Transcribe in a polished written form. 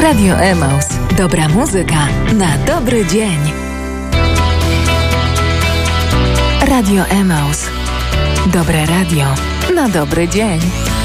Radio Emaus. Dobra muzyka na dobry dzień. Radio Emaus. Dobre radio na dobry dzień.